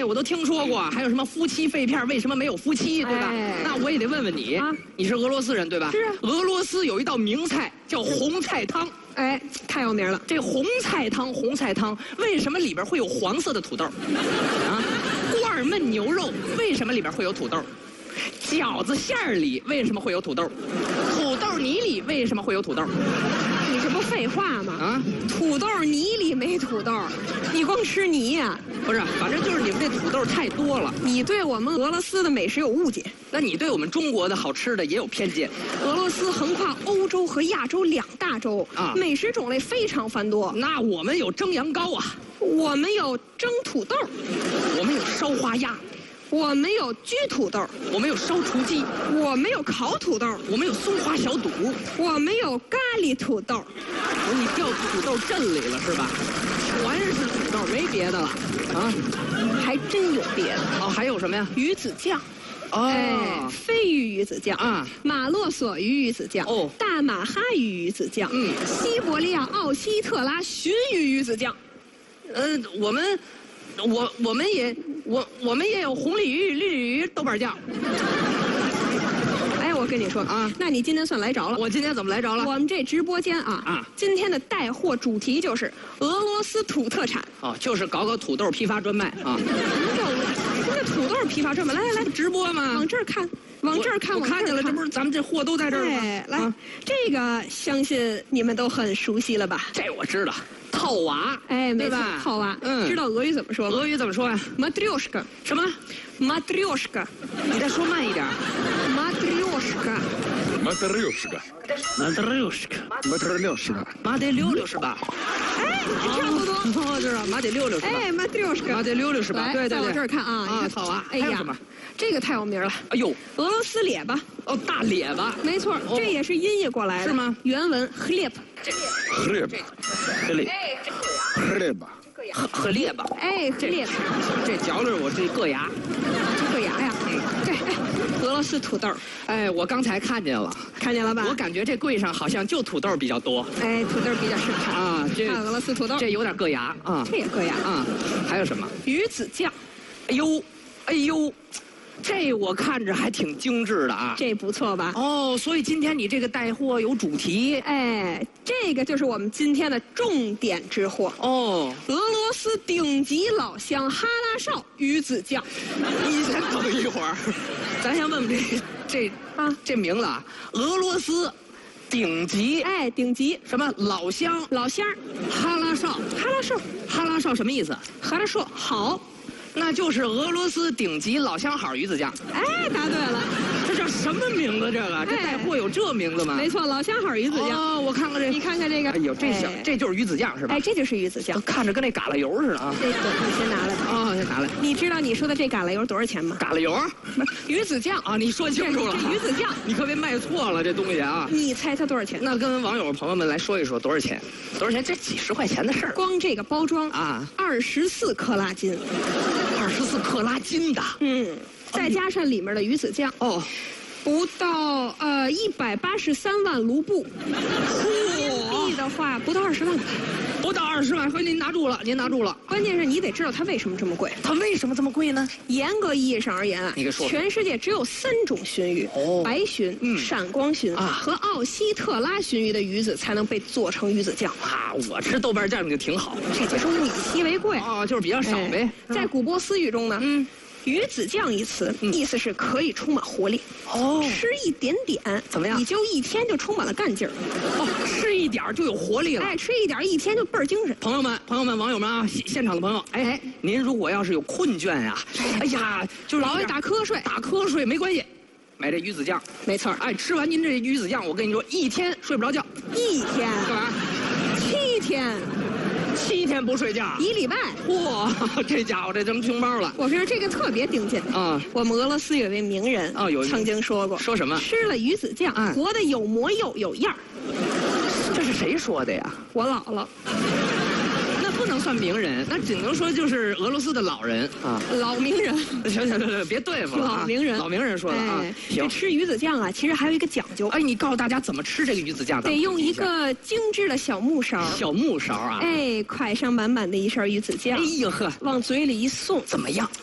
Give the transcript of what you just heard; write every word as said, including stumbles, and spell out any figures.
我都听说过，还有什么夫妻肺片为什么没有夫妻，对吧？ 哎、 那我也得问问你， 啊、 你是俄罗斯人对吧？ 是啊。 俄罗斯有一道名菜叫红菜汤。 哎，太有名了！ 这红菜汤，红菜汤为什么里边会有黄色的土豆？啊，罐焖牛肉为什么里边会有土豆？饺子馅儿里为什么会有土豆？土豆泥里为什么会有土豆？ 你这不废话吗？ 啊， 土豆泥里没土豆，你光吃泥呀、啊？ 不是，反正就是你们这土豆太多了。 你对我们俄罗斯的美食有误解， 那你对我们中国的好吃的也有偏见。 俄罗斯横跨欧洲和亚洲两大洲啊，美食种类非常繁多。 那我们有蒸羊羔啊， 我们有蒸土豆， 我们有烧花鸭。 我们有焗土豆， 我们有烧雏鸡， 我们有烤土豆， 我们有松花小肚， 我们有咖喱土豆。 不是你掉土豆阵里了是吧？全是土豆，没别的了啊？ 还真有别的哦，还有什么呀？ 鱼子酱。 哦， 哎，飞鱼鱼子酱啊， 马洛索鱼鱼子酱， 哦， 大马哈鱼鱼子酱， 嗯， 西伯利亚奥西特拉鲟鱼鱼子酱。 呃，我们。我我们也我我们也有红鲤鱼、绿鲤鱼、豆瓣酱。 哎，我跟你说啊，那你今天算来着了。 我今天怎么来着了？ 我们这直播间啊啊， 今天的带货主题就是俄罗斯土特产。 哦，就是搞搞土豆批发专卖啊。 什么叫什么叫土豆批发专卖？来来来， 直播嘛， 往这儿看，往这儿看， 我看见了，这不是咱们这货都在这儿吗？ 哎，来，这个相信你们都很熟悉了吧？ 这我知道。套娃， 哎，没错，套娃， 嗯， 知道俄语怎么说吗？ 俄语怎么说呀 ？Matryoshka， 什么 ？Matryoshka， 你再说慢一点。 Matryoshka，Matryoshka，Matryoshka， 马得溜溜是吧？ 哎，差不多， 我知道马得溜溜是吧？ 哎 ，Matryoshka， 马得溜溜是吧？对对对， 在我这儿看啊， 啊，套娃， 哎呀，这个太有名了。 哎呦， 俄罗斯列巴， 哦，大列巴， 没错，这也是音译过来的， 是吗？ 原文 хлеб，хлеб，хлеб， 和列巴， 哎，这列巴， 这嚼着我这硌牙， 硌牙呀，这哎，俄罗斯土豆， 哎，我刚才看见了， 看见了吧？ 我感觉这柜上好像就土豆比较多， 哎，土豆比较盛产啊，这俄罗斯土豆， 这有点硌牙啊， 这也硌牙啊，还有什么？ 鱼子酱， 哎呦，哎呦。这我看着还挺精致的啊， 这不错吧？ 哦，所以今天你这个带货有主题， 哎，这个就是我们今天的重点之货哦。 俄罗斯顶级老乡哈拉少鱼子酱。 你先等一会儿，咱先问问这这啊这名字啊，俄罗斯顶级哎顶级什么老乡老乡哈拉少哈拉少哈拉少什么意思？ 哈拉少好。 那就是俄罗斯顶级老乡好鱼子酱。 哎，答对了， 这叫什么名字？这个这带货有这名字吗？ 没错，老乡好鱼子酱。 哦，我看看这， 你看看这个。 哎呦，这小这就是鱼子酱是吧？ 哎，这就是鱼子酱， 看着跟那嘎啦油似的啊。 这个你先拿来吧。 啊，先拿来。 你知道你说的这嘎啦油多少钱吗？ 嘎啦油， 鱼子酱啊，你说清楚了。 这鱼子酱， 你可别卖错了这东西啊。 你猜它多少钱？ 那跟网友朋友们来说一说多少钱？多少钱？这几十块钱的事儿。 光这个包装啊， 二十四克拉斤。 二十四克拉斤的， 嗯，再加上里面的鱼子酱， 哦， 不到呃一百八十三万卢布，人民币的话不到二十万吧， 不到二十万，所以您拿住了，您拿住了。 关键是你得知道它为什么这么贵， 它为什么这么贵呢？ 严格意义上而言啊， 你给说说， 全世界只有三种鲟鱼， 哦， 白鲟、 嗯、 闪光鲟啊和奥西特拉鲟鱼的鱼子才能被做成鱼子酱啊。我吃豆瓣酱就挺好， 这就是物以稀为贵啊，就是比较少呗。 哎、在古波斯语中呢， 嗯。 鱼子酱一词，嗯、意思是可以充满活力。 哦， 吃一点点怎么样？ 你就一天就充满了干劲儿。 哦，吃一点就有活力了。 哎，吃一点一天就倍儿精神。 朋友们，朋友们，网友们啊，现场的朋友，哎哎，您如果要是有困倦呀、啊，哎呀，就是老爱打瞌睡， 打瞌睡没关系，买这鱼子酱， 没错。 哎，吃完您这鱼子酱，我跟你说，一天睡不着觉。 一天干嘛？ 七天。 七天不睡觉， 一礼拜， 哇，这家伙这成穷包了。 我觉得这个特别顶劲啊！ 我们俄罗斯有位名人哦，有曾经说过， 说什么？ 吃了鱼子酱， 啊、 活得有模又有样。 这是谁说的呀？ 我姥姥。 那不能算名人，那只能说就是俄罗斯的老人啊， 老名人。 行行行行，别对付了、啊。 老名人， 老名人说的啊。 哎、这吃鱼子酱啊，其实还有一个讲究。 哎，你告诉大家怎么吃这个鱼子酱？ 得用一个精致的小木勺。 小木勺啊。 哎，蒯上满满的一勺鱼子酱。 哎呀呵， 往嘴里一送， 怎么样？